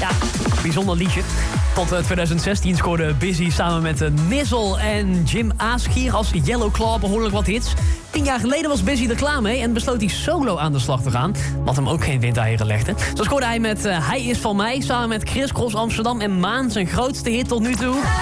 bijzonder liedje. Tot 2016 scoorde Busy samen met Nizzle en Jim Aasgier als Yellow Claw behoorlijk wat hits. 10 jaar geleden was Busy er klaar mee en besloot hij solo aan de slag te gaan. Wat hem ook geen windeieren legde. Zo scoorde hij met Hij is van mij samen met Chris Cross Amsterdam en Maan zijn grootste hit tot nu toe.